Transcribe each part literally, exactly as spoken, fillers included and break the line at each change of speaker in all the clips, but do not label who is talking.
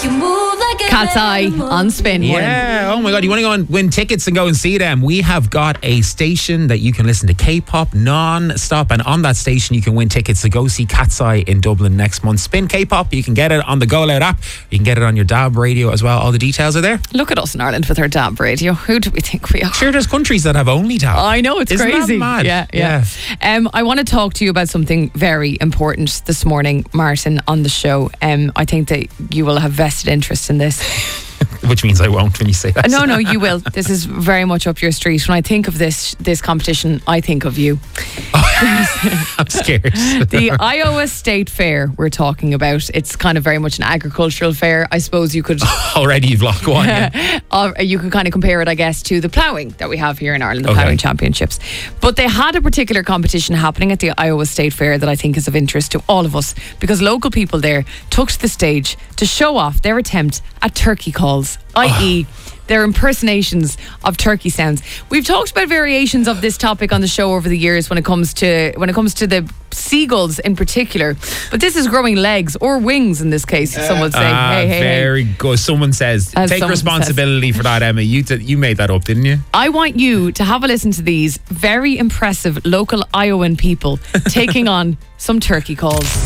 Cat's Eye on Spin.
Yeah, oh my God, you want to go and win tickets and go and see them? We have got a station that you can listen to K-pop non-stop, and on that station you can win tickets to go see Cat's Eye in Dublin next month. Spin K-pop, you can get it on the Go Loud app, you can get it on your D A B radio as well. All the details are there.
Look at us in Ireland with our D A B radio. Who do we think we are?
Sure, there's countries that have only D A B.
I know, it's
Isn't
crazy.
That mad?
Yeah, yeah. yeah. Um, I want to talk to you about something very important this morning, Martin, on the show. Um, I think that you will have vested interest in this.
Which means I won't when you say that.
No, no, you will. This is very much up your street. When I think of this this competition, I think of you.
I'm scared.
The Iowa State Fair we're talking about. It's kind of very much an agricultural fair. I suppose you could...
Already you've lost one. Yeah.
uh, you could kind of compare it, I guess, to the ploughing that we have here in Ireland, the
Okay.
ploughing championships. But they had a particular competition happening at the Iowa State Fair that I think is of interest to all of us, because local people there took to the stage to show off their attempt at turkey calls, that is their impersonations of turkey sounds. We've talked about variations of this topic on the show over the years when it comes to when it comes to the seagulls in particular, but this is growing legs or wings in this case. Some would say.
Ah,
hey, hey,
very
hey.
good. Someone says,
As
take
someone
responsibility
says.
for that, Emma. You t- you made that up, didn't you?
I want you to have a listen to these very impressive local Iowan people taking on some turkey calls.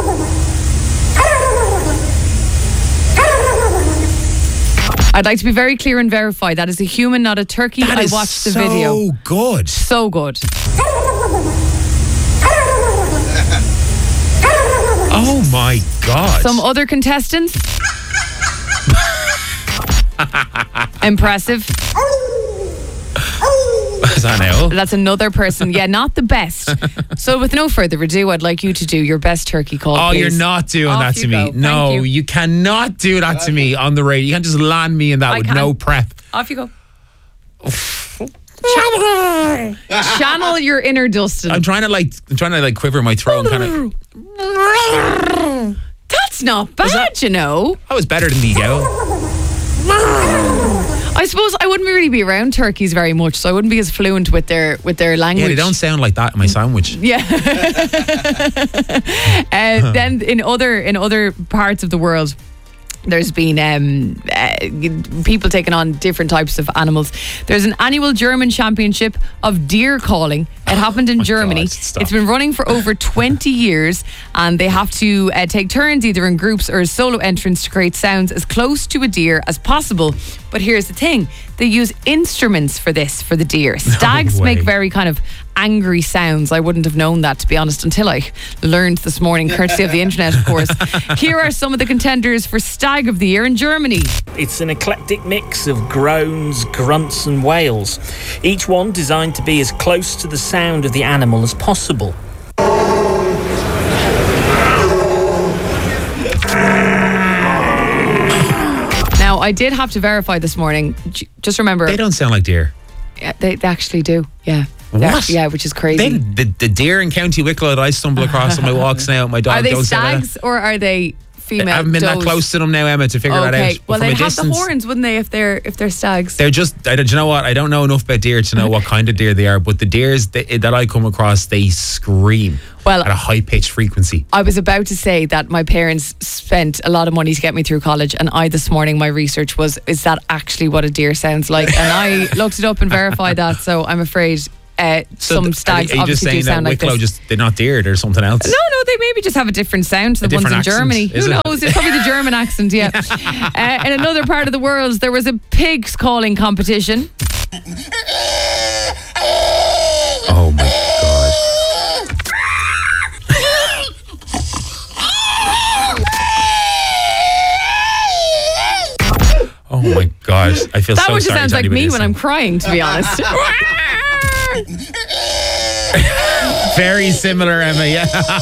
I'd like to be very clear and verify that is a human, not a turkey.
That
I
is
watched the
so
video.
good.
So good.
Oh my God.
Some other contestants. Impressive.
Is that an owl?
That's another person. Yeah, not the best. So with no further ado, I'd like you to do your best turkey call,
Oh,
please.
you're not doing
Off
that
you
to me.
go.
No,
Thank you.
you cannot do that to me on the radio. You can't just land me in that
I
with
can.
no prep.
Off you go. Channel your inner Dustin.
I'm trying to like, I'm trying to like quiver my throat and kind of.
That's not bad, you know.
That was better than the owl.
I suppose I wouldn't really be around turkeys very much, so I wouldn't be as fluent with their with their language.
Yeah, they don't sound like that in my sandwich.
Yeah. uh, then in other in other parts of the world, there's been um, uh, people taking on different types of animals. There's an annual German championship of deer calling. It happened in
Oh my
Germany.
God, stop.
It's been running for over twenty years, and they have to uh, take turns either in groups or as solo entrants to create sounds as close to a deer as possible. But here's the thing. They use instruments for this, for the deer. Stags
way.
make very kind of angry sounds. I wouldn't have known that, to be honest, until I learned this morning, courtesy of the internet, of course. Here are some of the contenders for Stag of the Year in Germany.
It's an eclectic mix of groans, grunts and wails, each one designed to be as close to the sound of the animal as possible.
Now, I did have to verify this morning. J- Just remember,
They don't sound like deer.
yeah, they, they actually do. Yeah.
What?
Yeah, which is crazy.
Then the, the deer in County Wicklow that I stumble across on my walks now with my dog
Are they
don't sound like
stags or are they female?
that. I haven't been that
does?
close to them now, Emma, to figure that
Okay.
out. But
Well,
from
they'd
a
have the
distance,
horns, wouldn't they, if they're if they're stags?
They're just, I don't, do you know what? I don't know enough about deer to know what kind of deer they are, but the deers that, that I come across, they scream
Well,
at a high pitched frequency.
I was about to say that my parents spent a lot of money to get me through college, and I this morning my research was, is that actually what a deer sounds like? And I looked it up and verified that, so I'm afraid uh,
So
some
th-
stags
are you just
obviously do
saying
sound
that
like
Wicklow
this.
just, they're not deer, they're something else?
No, no, they maybe just have a different sound to the
A
ones in
different accent,
Germany.
is
Who
it?
knows? It's probably the German accent, yeah. uh, in another part of the world, there was a pigs calling competition.
Oh my God. Oh my God. I feel
That
so
one just
sorry
sounds
to
like
anybody
me when I'm
listening.
crying, to be honest.
Very similar, Emma, yeah.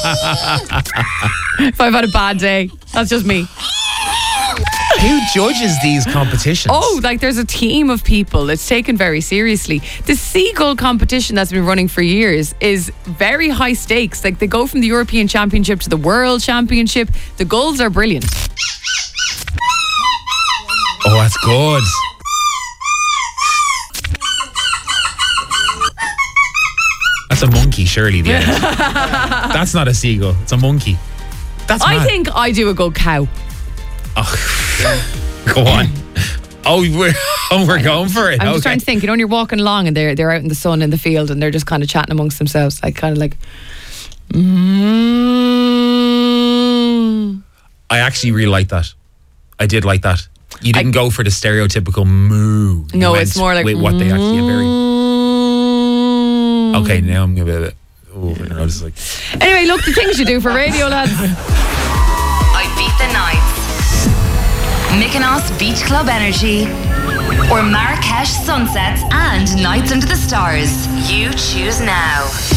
If I've had a bad day, that's just me.
Who judges these competitions?
Oh, like there's a team of people. It's taken very seriously. The seagull competition that's been running for years is very high stakes. Like they go from the European Championship to the World Championship. The gulls are brilliant.
Oh, that's good. That's a monkey, surely, the end. That's not a seagull. It's a monkey. That's
I
mad.
think I do a good cow.
Oh, Go on. Oh, we're oh, we're going for it.
I'm just
Okay.
trying to think. You know, when you're walking along and they're they're out in the sun in the field and they're just kind of chatting amongst themselves, like kind of like. Mm.
I actually really like that. I did like that. You didn't I, go for the stereotypical moo. You
no, it's more like
with what they actually are very. Okay, now I'm gonna be a bit. Oh, I was like.
Anyway, look, the things you do for radio, lads.
I beat the nights. Mykonos Beach Club Energy, or Marrakesh sunsets and nights under the stars. You choose now.